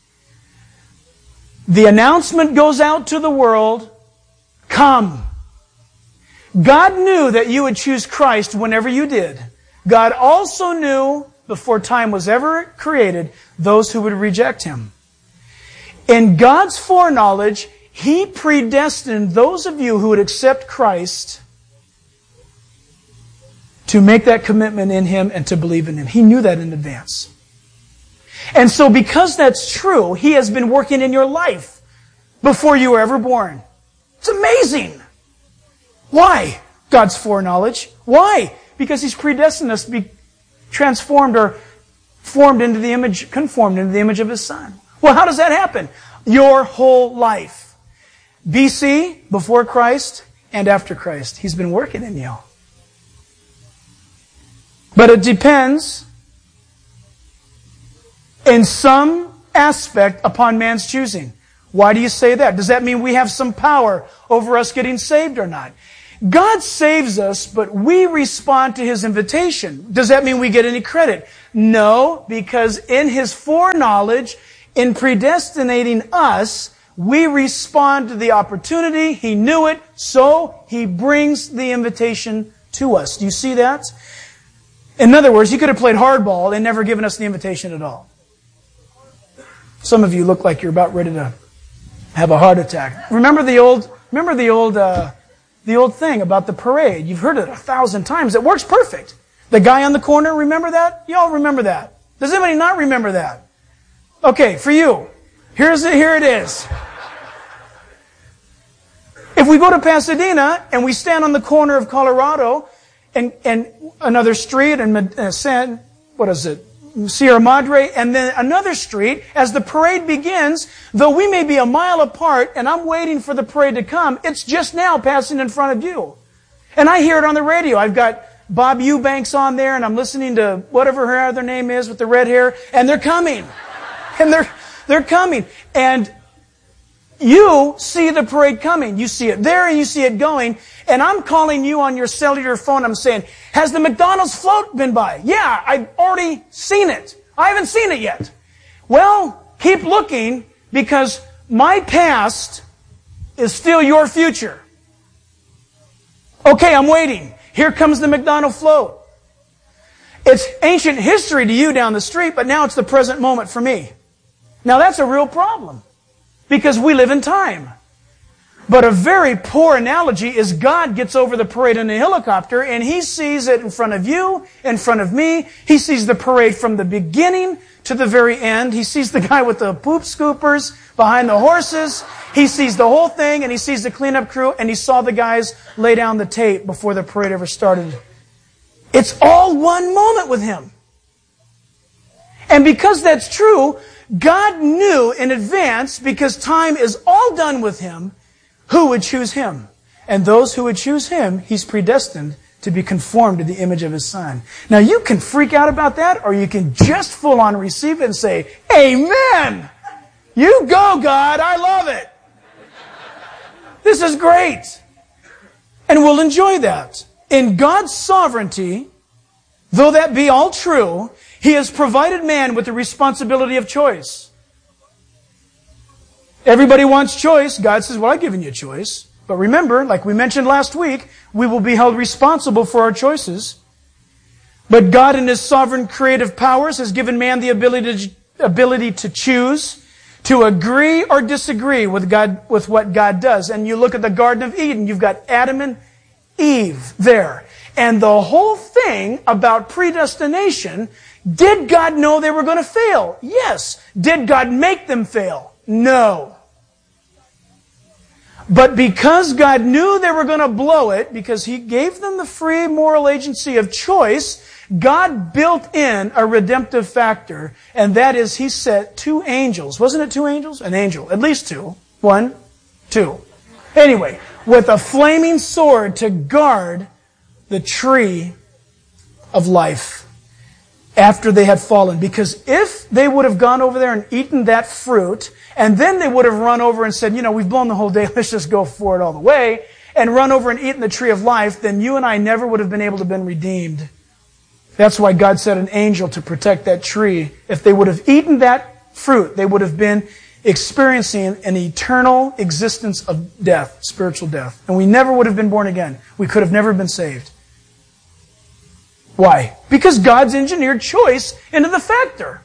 The announcement goes out to the world, come. God knew that you would choose Christ whenever you did. God also knew, before time was ever created, those who would reject Him. In God's foreknowledge, He predestined those of you who would accept Christ to make that commitment in Him and to believe in Him. He knew that in advance. And so because that's true, He has been working in your life before you were ever born. It's amazing. Why? God's foreknowledge. Why? Because He's predestined us to be transformed or conformed into the image of His Son. Well, how does that happen? Your whole life. BC, before Christ, and after Christ. He's been working in you. But it depends in some aspect upon man's choosing. Why do you say that? Does that mean we have some power over us getting saved or not? God saves us, but we respond to His invitation. Does that mean we get any credit? No, because in His foreknowledge, in predestinating us, we respond to the opportunity. He knew it, so He brings the invitation to us. Do you see that? In other words, He could have played hardball and never given us the invitation at all. Some of you look like you're about ready to have a heart attack. Remember the old thing about the parade. You've heard it 1,000 times. It works perfect. The guy on the corner, remember that? You all remember that. Does anybody not remember that? Okay, for you. Here it is. If we go to Pasadena and we stand on the corner of Colorado and another street and Sierra Madre, and then another street, as the parade begins, though we may be a mile apart and I'm waiting for the parade to come, it's just now passing in front of you. And I hear it on the radio. I've got Bob Eubanks on there and I'm listening to whatever her other name is with the red hair, and they're coming. And they're coming. And you see the parade coming. You see it there and you see it going. And I'm calling you on your cellular phone. I'm saying, has the McDonald's float been by? Yeah, I've already seen it. I haven't seen it yet. Well, keep looking, because my past is still your future. Okay, I'm waiting. Here comes the McDonald float. It's ancient history to you down the street, but now it's the present moment for me. Now that's a real problem, because we live in time. But a very poor analogy is God gets over the parade in a helicopter and He sees it in front of you, in front of me. He sees the parade from the beginning to the very end. He sees the guy with the poop scoopers behind the horses. He sees the whole thing, and He sees the cleanup crew, and He saw the guys lay down the tape before the parade ever started. It's all one moment with Him. And because that's true, God knew in advance, because time is all done with Him, who would choose Him. And those who would choose Him, He's predestined to be conformed to the image of His Son. Now you can freak out about that, or you can just full on receive it and say, Amen! You go, God, I love it! This is great! And we'll enjoy that. In God's sovereignty, though that be all true, He has provided man with the responsibility of choice. Everybody wants choice. God says, well, I've given you a choice. But remember, like we mentioned last week, we will be held responsible for our choices. But God in His sovereign creative powers has given man the ability to choose, to agree or disagree with what God does. And you look at the Garden of Eden, you've got Adam and Eve there. And the whole thing about predestination, did God know they were going to fail? Yes. Did God make them fail? No. But because God knew they were going to blow it, because He gave them the free moral agency of choice, God built in a redemptive factor, and that is He set 2 angels. Wasn't it 2 angels? An angel. At least 2. 1, 2. Anyway, with a flaming sword to guard the tree of life after they had fallen. Because if they would have gone over there and eaten that fruit, and then they would have run over and said, we've blown the whole day, let's just go for it all the way, and run over and eaten the tree of life, then you and I never would have been able to have been redeemed. That's why God set an angel to protect that tree. If they would have eaten that fruit, they would have been experiencing an eternal existence of death, spiritual death. And we never would have been born again. We could have never been saved. Why? Because God's engineered choice into the factor.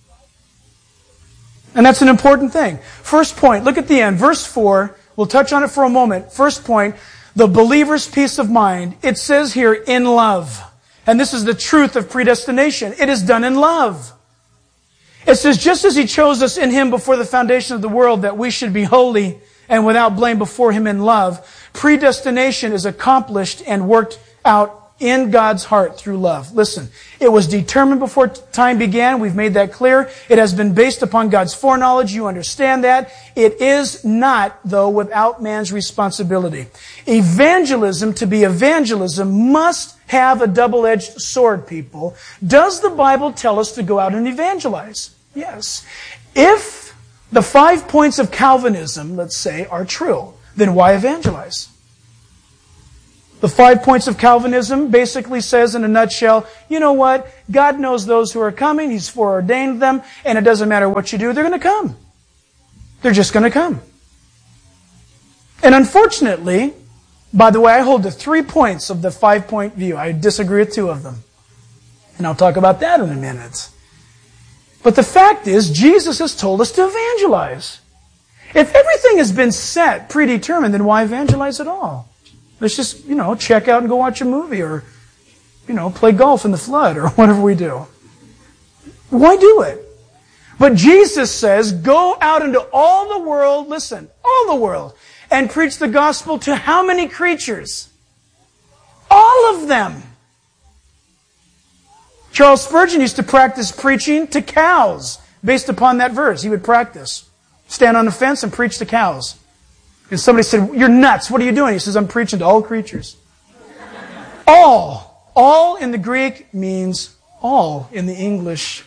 And that's an important thing. First point, look at the end. Verse 4, we'll touch on it for a moment. First point, the believer's peace of mind. It says here, in love. And this is the truth of predestination. It is done in love. It says, just as He chose us in Him before the foundation of the world, that we should be holy and without blame before Him in love, predestination is accomplished and worked out in God's heart through love. Listen, it was determined before time began. We've made that clear. It has been based upon God's foreknowledge. You understand that. It is not, though, without man's responsibility. Evangelism, to be evangelism, must have a double-edged sword, people. Does the Bible tell us to go out and evangelize? Yes. If the 5 points of Calvinism, let's say, are true, then why evangelize? The 5 points of Calvinism basically says in a nutshell, you know what? God knows those who are coming. He's foreordained them. And it doesn't matter what you do, they're going to come. They're just going to come. And unfortunately, by the way, I hold to 3 points of the 5-point view. I disagree with 2 of them. And I'll talk about that in a minute. But the fact is, Jesus has told us to evangelize. If everything has been set, predetermined, then why evangelize at all? Let's just, check out and go watch a movie or, play golf in the flood or whatever we do. Why do it? But Jesus says, go out into all the world, listen, all the world, and preach the gospel to how many creatures? All of them. Charles Spurgeon used to practice preaching to cows based upon that verse. He would practice. Stand on the fence and preach to cows. And somebody said, you're nuts. What are you doing? He says, I'm preaching to all creatures. All. All in the Greek means all in the English.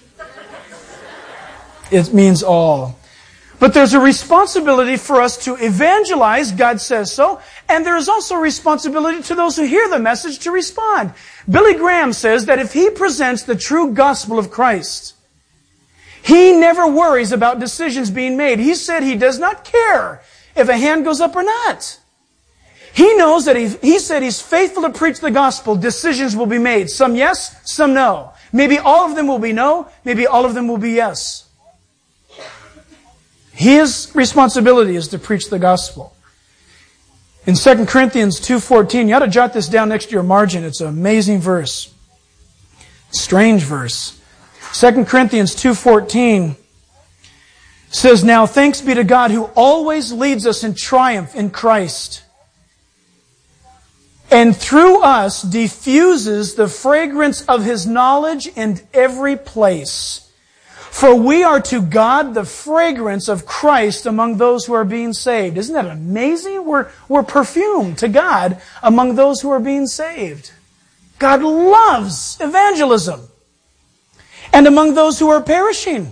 It means all. But there's a responsibility for us to evangelize, God says so, and there is also a responsibility to those who hear the message to respond. Billy Graham says that if he presents the true gospel of Christ, he never worries about decisions being made. He said he does not care if a hand goes up or not. He knows that he said he's faithful to preach the gospel. Decisions will be made. Some yes, some no. Maybe all of them will be no. Maybe all of them will be yes. His responsibility is to preach the gospel. In 2 Corinthians 2:14, you ought to jot this down next to your margin. It's an amazing verse. Strange verse. 2 Corinthians 2:14 says, now thanks be to God who always leads us in triumph in Christ, and through us diffuses the fragrance of His knowledge in every place. For we are to God the fragrance of Christ among those who are being saved. Isn't that amazing? We're perfume to God among those who are being saved. God loves evangelism. And among those who are perishing.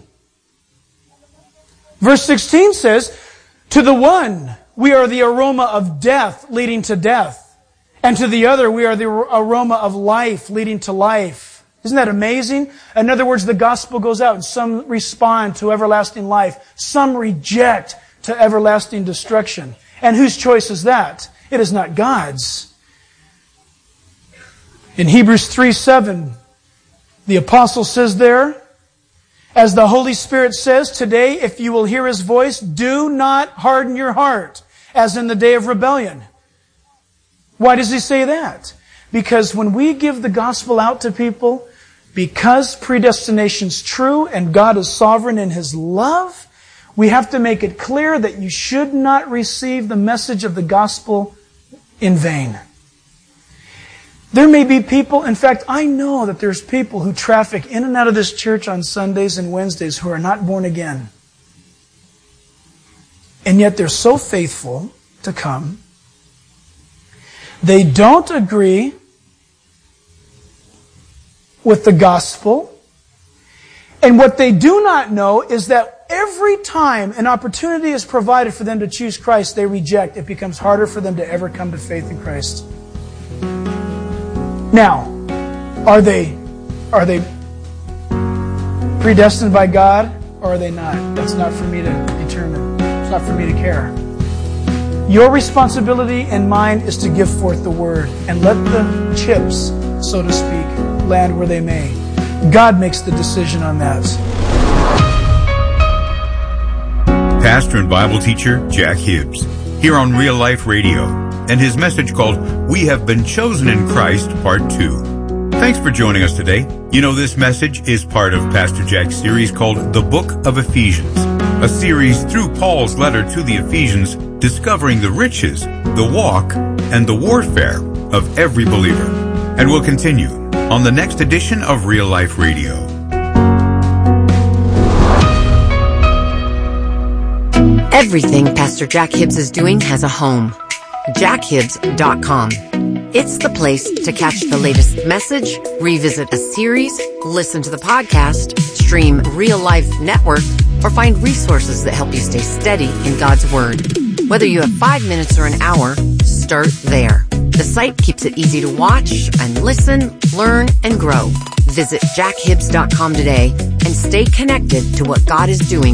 Verse 16 says, to the one we are the aroma of death leading to death. And to the other we are the aroma of life leading to life. Isn't that amazing? In other words, the gospel goes out and some respond to everlasting life. Some reject to everlasting destruction. And whose choice is that? It is not God's. In Hebrews 3:7, the apostle says there, as the Holy Spirit says, today, if you will hear His voice, do not harden your heart, as in the day of rebellion. Why does he say that? Because when we give the gospel out to people, because predestination's true and God is sovereign in His love, we have to make it clear that you should not receive the message of the gospel in vain. There may be people, in fact, I know that there's people who traffic in and out of this church on Sundays and Wednesdays who are not born again. And yet they're so faithful to come. They don't agree with the gospel. And what they do not know is that every time an opportunity is provided for them to choose Christ, they reject. It becomes harder for them to ever come to faith in Christ. Now, are they predestined by God or are they not? That's not for me to determine. It's not for me to care. Your responsibility and mine is to give forth the word and let the chips, so to speak, land where they may. God makes the decision on that. Pastor and Bible teacher Jack Hibbs, here on Real Life Radio, and his message called We Have Been Chosen in Christ, Part 2. Thanks for joining us today. You know, this message is part of Pastor Jack's series called The Book of Ephesians, a series through Paul's letter to the Ephesians, discovering the riches, the walk, and the warfare of every believer. And we'll continue on the next edition of Real Life Radio. Everything Pastor Jack Hibbs is doing has a home. JackHibbs.com. It's the place to catch the latest message, revisit a series, listen to the podcast, stream Real Life Network, or find resources that help you stay steady in God's Word. Whether you have 5 minutes or an hour, start there. The site keeps it easy to watch and listen, learn, and grow. Visit jackhibbs.com today and stay connected to what God is doing